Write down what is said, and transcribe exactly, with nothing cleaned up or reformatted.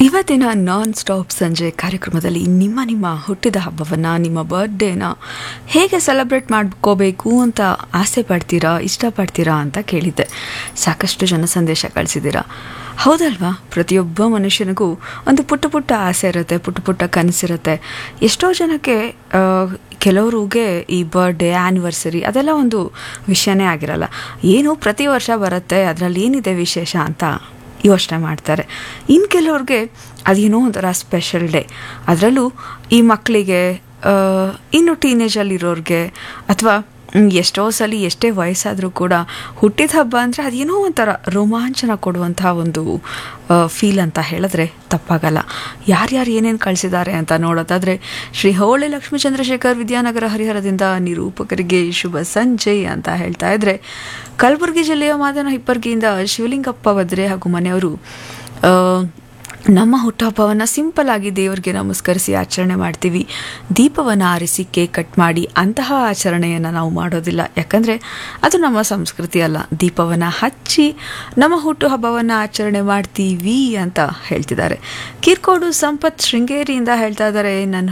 ಇವತ್ತಿನ non stop ಸಂಜೆ ಕಾರ್ಯಕ್ರಮದಲ್ಲಿ ನಿಮ್ಮ ನಿಮ್ಮ ಹುಟ್ಟಿದ ಹಬ್ಬವನ್ನು ನಿಮ್ಮ ಬರ್ಡೇನ ಹೇಗೆ ಸೆಲೆಬ್ರೇಟ್ ಮಾಡ್ಕೋಬೇಕು ಅಂತ ಆಸೆ ಪಡ್ತೀರಾ ಇಷ್ಟಪಡ್ತೀರಾ ಅಂತ ಕೇಳಿದ್ದೆ. ಸಾಕಷ್ಟು ಜನ ಸಂದೇಶ ಕಳಿಸಿದ್ದೀರಾ. ಹೌದಲ್ವಾ, ಪ್ರತಿಯೊಬ್ಬ ಮನುಷ್ಯನಿಗೂ ಒಂದು ಪುಟ್ಟ ಪುಟ್ಟ ಆಸೆ ಇರುತ್ತೆ, ಪುಟ್ಟ ಪುಟ್ಟ ಕನಸಿರುತ್ತೆ. ಎಷ್ಟೋ ಜನಕ್ಕೆ ಕೆಲವ್ರಿಗೆ ಈ ಬರ್ಡೇ ಆ್ಯನಿವರ್ಸರಿ ಅದೆಲ್ಲ ಒಂದು ವಿಷಯನೇ ಆಗಿರಲ್ಲ. ಏನು ಪ್ರತಿ ವರ್ಷ ಬರುತ್ತೆ, ಅದರಲ್ಲಿ ಏನಿದೆ ವಿಶೇಷ ಅಂತ ಯೋಚನೆ ಮಾಡ್ತಾರೆ. ಇನ್ನು ಕೆಲವ್ರಿಗೆ ಅದೇನೋ ಒಂಥರ ಸ್ಪೆಷಲ್ ಡೇ. ಅದರಲ್ಲೂ ಈ ಮಕ್ಕಳಿಗೆ, ಇನ್ನು ಟೀನೇಜಲ್ಲಿರೋರಿಗೆ ಅಥವಾ ಎಷ್ಟೋ ಸಲ ಎಷ್ಟೇ ವಯಸ್ಸಾದರೂ ಕೂಡ ಹುಟ್ಟಿದ ಹಬ್ಬ ಅಂದರೆ ಅದೇನೋ ಒಂಥರ ರೋಮಾಂಚನ ಕೊಡುವಂತಹ ಒಂದು ಫೀಲ್ ಅಂತ ಹೇಳಿದ್ರೆ ತಪ್ಪಾಗಲ್ಲ. ಯಾರ್ಯಾರು ಏನೇನು ಕಳಿಸಿದ್ದಾರೆ ಅಂತ ನೋಡೋದಾದರೆ, ಶ್ರೀ ಹೋಳೆ ಲಕ್ಷ್ಮೀ ಚಂದ್ರಶೇಖರ್ ವಿದ್ಯಾನಗರ ಹರಿಹರದಿಂದ ನಿರೂಪಕರಿಗೆ ಶುಭ ಸಂಜೆ ಅಂತ ಹೇಳ್ತಾ ಇದ್ರೆ, ಕಲಬುರಗಿ ಜಿಲ್ಲೆಯ ಮಾದನ ಹಿಪ್ಪರ್ಗಿಯಿಂದ ಶಿವಲಿಂಗಪ್ಪ ವದ್ರೆ ಹಾಗೂ ಮನೆಯವರು ನಮ್ಮ ಹುಟ್ಟುಹಬ್ಬವನ್ನು ಸಿಂಪಲ್ ಆಗಿ ದೇವರಿಗೆ ನಮಸ್ಕರಿಸಿ ಆಚರಣೆ ಮಾಡ್ತೀವಿ. ದೀಪವನ್ನು ಆರಿಸಿ ಕೇಕ್ ಕಟ್ ಮಾಡಿ ಅಂತಹ ಆಚರಣೆಯನ್ನು ನಾವು ಮಾಡೋದಿಲ್ಲ, ಯಾಕಂದರೆ ಅದು ನಮ್ಮ ಸಂಸ್ಕೃತಿ ಅಲ್ಲ. ದೀಪವನ್ನು ಹಚ್ಚಿ ನಮ್ಮ ಹುಟ್ಟುಹಬ್ಬವನ್ನು ಆಚರಣೆ ಮಾಡ್ತೀವಿ ಅಂತ ಹೇಳ್ತಿದ್ದಾರೆ. ಕಿರ್ಕೋಡು ಸಂಪತ್ ಶೃಂಗೇರಿಯಿಂದ ಹೇಳ್ತಾ ಇದ್ದಾರೆ, ನನ್ನ